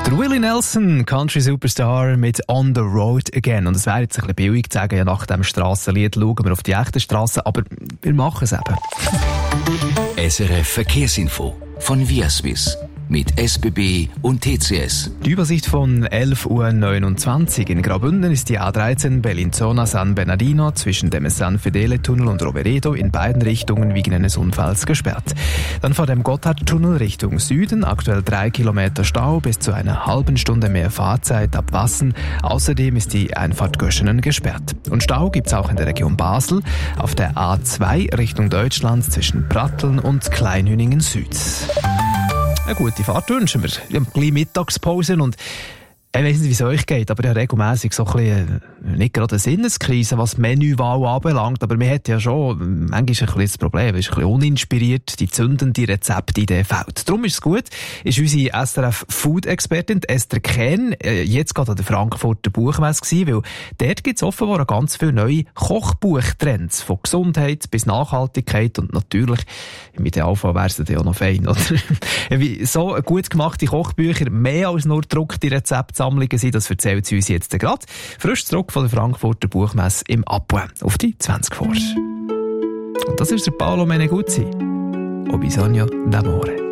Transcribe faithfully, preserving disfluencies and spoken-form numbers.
Der Willie Nelson, Country Superstar mit On the Road Again. Und es wäre jetzt ein bisschen billig zu sagen, ja, nach dem Strassenlied schauen wir auf die echten Strassen, aber wir machen es eben. S R F Verkehrsinfo von Viaswiss mit S B B und T C S. Die Übersicht von elf Uhr neunundzwanzig. In Graubünden ist die A dreizehn Bellinzona-San Bernardino zwischen dem San Fedele-Tunnel und Roveredo in beiden Richtungen wegen eines Unfalls gesperrt. Dann vor dem Gotthardtunnel Richtung Süden, aktuell drei Kilometer Stau, bis zu einer halben Stunde mehr Fahrzeit ab Wassen. Außerdem ist die Einfahrt Göschenen gesperrt. Und Stau gibt's auch in der Region Basel, auf der A zwei Richtung Deutschland zwischen Pratteln und Kleinhüningen Süd. Eine gute Fahrt wünschen wir. Wir haben ein bisschen Mittagspause und ich weiss nicht, wie es euch geht, aber ich habe regelmässig so ein bisschen, nicht gerade eine Sinneskrise, was Menüwahl anbelangt, aber man hat ja schon manchmal ein bisschen das Problem, es ist ein bisschen uninspiriert, die zündende Rezeptidee fehlt. Darum ist es gut, ist unsere S R F-Food-Expertin Esther Kern jetzt gerade an der Frankfurter Buchmesse gewesen, weil dort gibt es offenbar ganz viele neue Kochbuchtrends, von Gesundheit bis Nachhaltigkeit und natürlich, im Idealfall wäre es dann auch noch fein, oder? Wie so gut gemachte Kochbücher mehr als nur gedruckte Rezepte Sammlungen sind, das erzählt sie uns jetzt gerade. Frisch zurück von der Frankfurter Buchmesse im Apua auf die zwanzig vor. Und das ist der Paolo Meneguzzi. O bisogno d'amore.